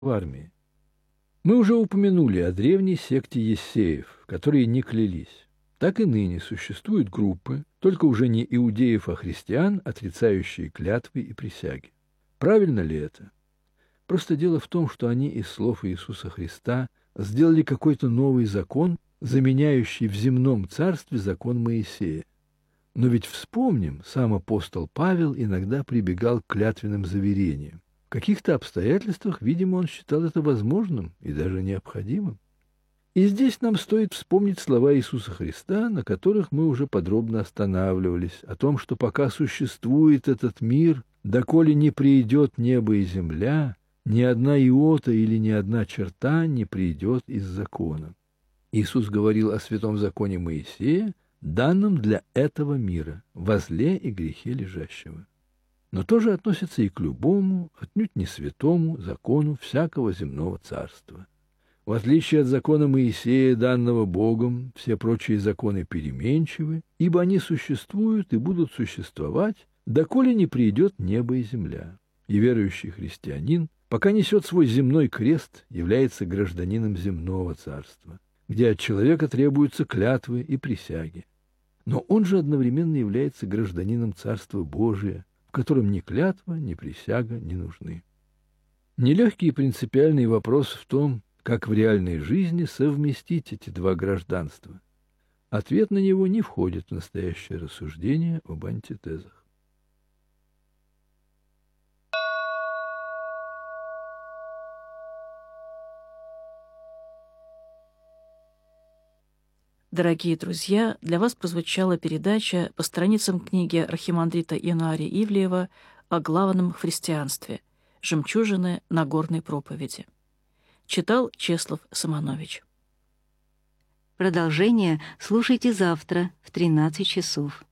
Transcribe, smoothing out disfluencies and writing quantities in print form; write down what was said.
в армии. Мы уже упомянули о древней секте ессеев, которые не клялись. Так и ныне существуют группы, только уже не иудеев, а христиан, отрицающие клятвы и присяги. Правильно ли это? Просто дело в том, что они из слов Иисуса Христа сделали какой-то новый закон, заменяющий в земном царстве закон Моисея. Но ведь вспомним, сам апостол Павел иногда прибегал к клятвенным заверениям. В каких-то обстоятельствах, видимо, он считал это возможным и даже необходимым. И здесь нам стоит вспомнить слова Иисуса Христа, на которых мы уже подробно останавливались, о том, что пока существует этот мир, доколе не придет небо и земля, ни одна иота или ни одна черта не придет из закона. Иисус говорил о святом законе Моисея, данном для этого мира, во зле и грехе лежащего. Но тоже относится и к любому, отнюдь не святому закону всякого земного царства. В отличие от закона Моисея, данного Богом, все прочие законы переменчивы, ибо они существуют и будут существовать, доколе не придет небо и земля. И верующий христианин, пока несет свой земной крест, является гражданином земного царства, где от человека требуются клятвы и присяги. Но он же одновременно является гражданином Царства Божия, в котором ни клятва, ни присяга не нужны. Нелегкий и принципиальный вопрос в том, как в реальной жизни совместить эти два гражданства. Ответ на него не входит в настоящее рассуждение об антитезах. Дорогие друзья, для вас прозвучала передача по страницам книги архимандрита Иоанна Ивлеева о главном христианстве «Жемчужины Нагорной проповеди». Читал Чеслав Самонович. Продолжение слушайте завтра в 13 часов.